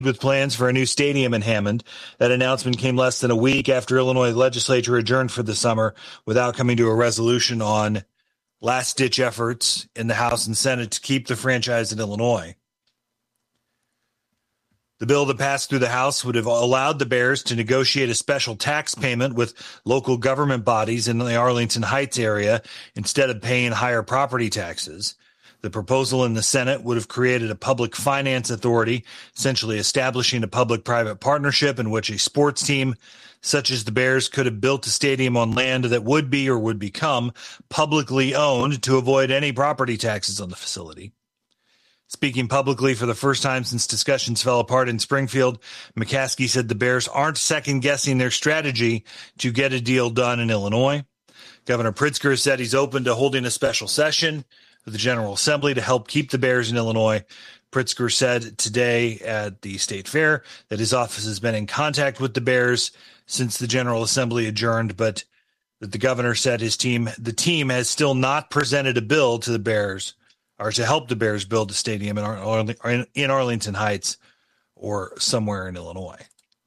with plans for a new stadium in Hammond. That announcement came less than a week after Illinois legislature adjourned for the summer without coming to a resolution on last-ditch efforts in the House and Senate to keep the franchise in Illinois. The bill that passed through the House would have allowed the Bears to negotiate a special tax payment with local government bodies in the Arlington Heights area instead of paying higher property taxes. The proposal in the Senate would have created a public finance authority, essentially establishing a public-private partnership in which a sports team such as the Bears could have built a stadium on land that would be or would become publicly owned to avoid any property taxes on the facility. Speaking publicly for the first time since discussions fell apart in Springfield, McCaskey said the Bears aren't second-guessing their strategy to get a deal done in Illinois. Governor Pritzker said he's open to holding a special session of the General Assembly to help keep the Bears in Illinois. Pritzker said today at the State Fair that his office has been in contact with the Bears since the General Assembly adjourned, but that the governor said the team has still not presented a bill to the Bears or to help the Bears build a stadium in Arlington Heights or somewhere in Illinois.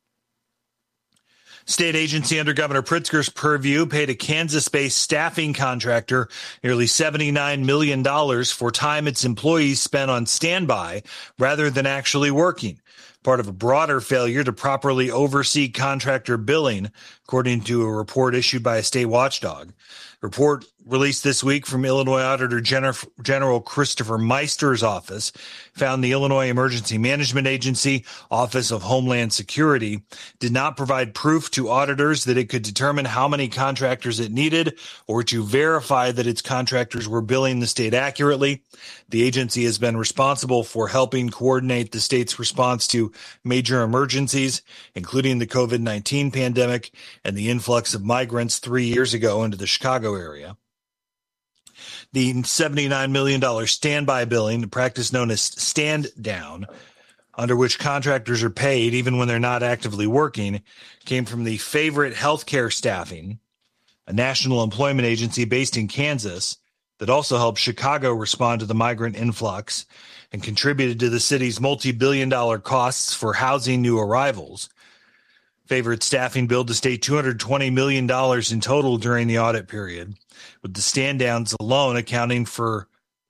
State agency under Governor Pritzker's purview paid a Kansas-based staffing contractor nearly $79 million for time its employees spent on standby rather than actually working, part of a broader failure to properly oversee contractor billing, according to a report issued by a state watchdog. Report released this week from Illinois Auditor General Christopher Meister's office found the Illinois Emergency Management Agency, Office of Homeland Security, did not provide proof to auditors that it could determine how many contractors it needed or to verify that its contractors were billing the state accurately. The agency has been responsible for helping coordinate the state's response to major emergencies, including the COVID-19 pandemic and the influx of migrants 3 years ago into the Chicago area. The $79 million standby billing, a practice known as stand down, under which contractors are paid even when they're not actively working, came from the Favorite Healthcare Staffing, a national employment agency based in Kansas that also helped Chicago respond to the migrant influx and contributed to the city's multi-billion-dollar costs for housing new arrivals. Favorite Staffing billed the state $220 million in total during the audit period, with the stand-downs alone accounting for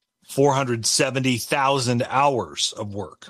470,000 hours of work.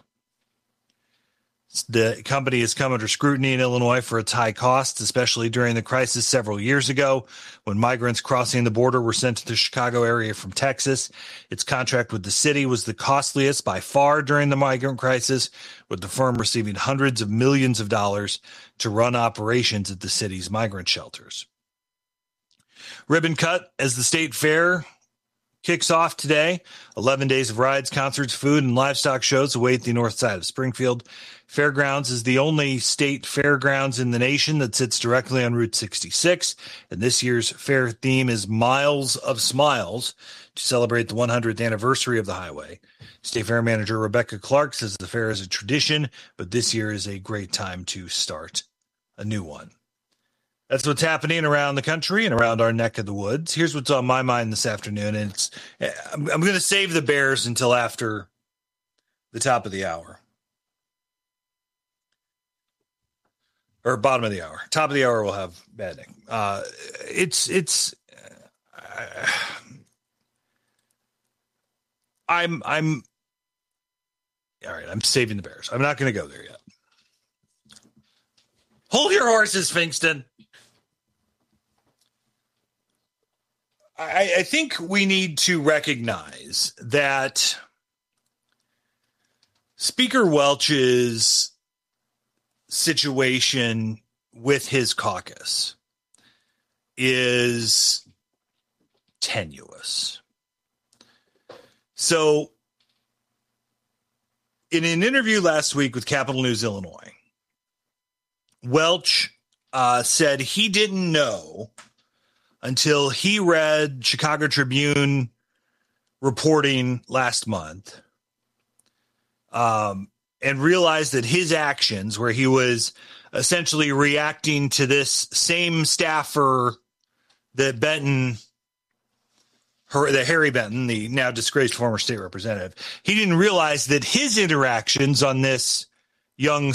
The company has come under scrutiny in Illinois for its high costs, especially during the crisis several years ago when migrants crossing the border were sent to the Chicago area from Texas. Its contract with the city was the costliest by far during the migrant crisis, with the firm receiving hundreds of millions of dollars to run operations at the city's migrant shelters. Ribbon cut as the state fair kicks off today. 11 days of rides, concerts, food, and livestock shows await the north side of Springfield. Fairgrounds is the only state fairgrounds in the nation that sits directly on Route 66, and this year's fair theme is Miles of Smiles to celebrate the 100th anniversary of the highway. State Fair Manager Rebecca Clark says the fair is a tradition, but this year is a great time to start a new one. That's what's happening around the country and around our neck of the woods. Here's what's on my mind this afternoon, and I'm going to save the Bears until after the top of the hour. Or bottom of the hour. Top of the hour we'll have betting. I'm all right. I'm saving the Bears. I'm not going to go there yet. Hold your horses, Finkston. I think we need to recognize that Speaker Welch's situation with his caucus is tenuous. So, in an interview last week with Capital News Illinois, Welch said he didn't know until he read Chicago Tribune reporting last month and realized that his actions, where he was essentially reacting to this same staffer that Harry Benton, the now disgraced former state representative, he didn't realize that his interactions on this young